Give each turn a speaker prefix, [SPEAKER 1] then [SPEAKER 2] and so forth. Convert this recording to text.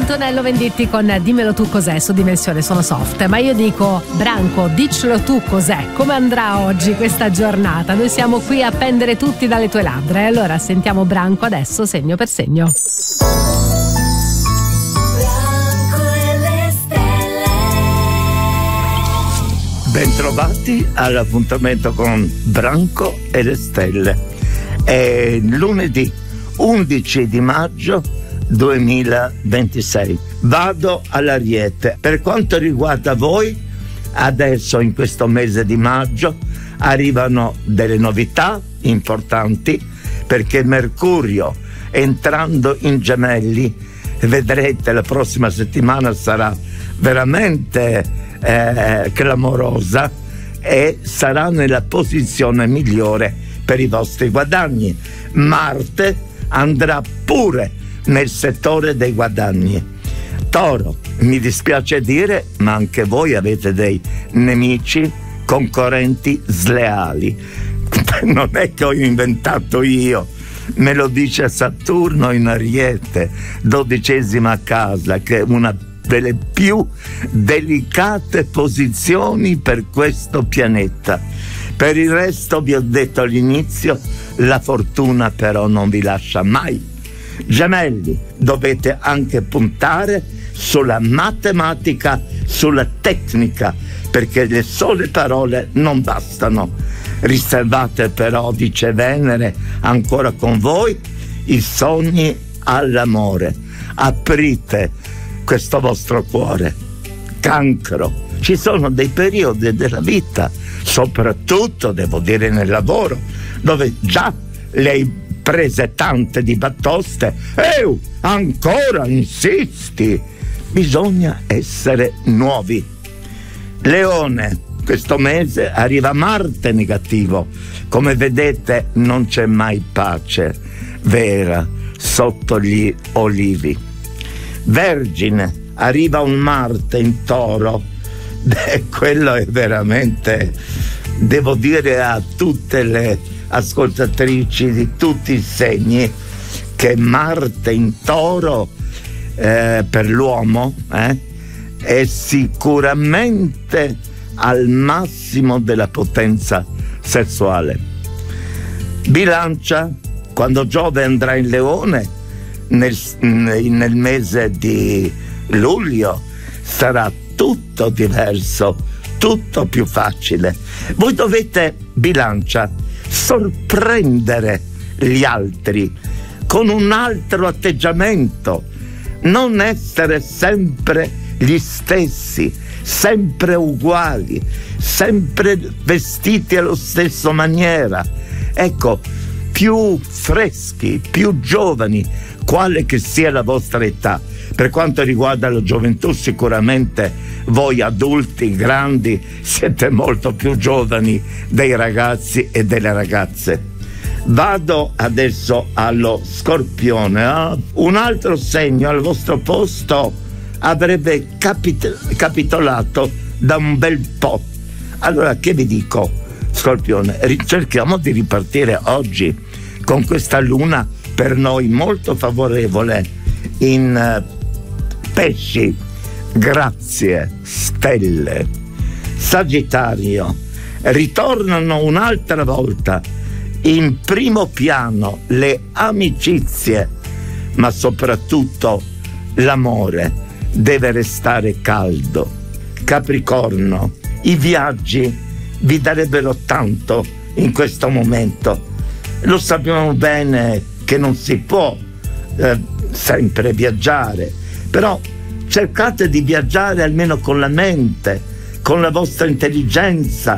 [SPEAKER 1] Antonello Venditti con Dimmelo tu cos'è su Dimensione Sono Soft. Ma io dico, Branco, diccelo tu cos'è, come andrà oggi questa giornata? Noi siamo qui a pendere tutti dalle tue labbra, e allora sentiamo Branco adesso segno per segno.
[SPEAKER 2] Bentrovati all'appuntamento con Branco e le stelle. È lunedì 11 di maggio 2026. Vado all'Ariete. Per quanto riguarda voi, adesso in questo mese di maggio arrivano delle novità importanti, perché Mercurio, entrando in Gemelli, vedrete la prossima settimana sarà veramente clamorosa e sarà nella posizione migliore per i vostri guadagni. Marte andrà pure nel settore dei guadagni. Toro, mi dispiace dire, ma anche voi avete dei nemici, concorrenti sleali. Non è che ho inventato io, me lo dice Saturno in Ariete, 12ª casa, che è una delle più delicate posizioni per questo pianeta. Per il resto, vi ho detto all'inizio, la fortuna però non vi lascia mai. Gemelli, dovete anche puntare sulla matematica, sulla tecnica, perché le sole parole non bastano. Riservate però, dice Venere, ancora con voi, i sogni all'amore. Aprite questo vostro cuore. Cancro, ci sono dei periodi della vita, soprattutto devo dire nel lavoro, dove già le hai prese tante di batoste. Ancora insisti? Bisogna essere nuovi. Leone, questo mese arriva Marte negativo. Come vedete non c'è mai pace vera sotto gli olivi. Vergine, arriva un Marte in Toro. Quello è veramente, devo dire a tutte le ascoltatrici di tutti i segni, che Marte in Toro per l'uomo è sicuramente al massimo della potenza sessuale. Bilancia, quando Giove andrà in Leone nel mese di luglio, sarà tutto diverso, tutto più facile. Voi dovete, Bilancia, sorprendere gli altri con un altro atteggiamento, non essere sempre gli stessi, sempre uguali, sempre vestiti allo stesso maniera. Ecco, più freschi, più giovani, quale che sia la vostra età. Per quanto riguarda la gioventù, sicuramente voi adulti, grandi, siete molto più giovani dei ragazzi e delle ragazze. Vado adesso allo Scorpione. Un altro segno al vostro posto avrebbe capitolato da un bel po'. Allora, che vi dico, Scorpione? Cerchiamo di ripartire oggi con questa luna per noi molto favorevole in Pesci. Grazie, stelle. Sagittario, ritornano un'altra volta in primo piano le amicizie, ma soprattutto l'amore deve restare caldo. Capricorno, i viaggi vi darebbero tanto in questo momento. Lo sappiamo bene che non si può sempre viaggiare, però cercate di viaggiare almeno con la mente, con la vostra intelligenza,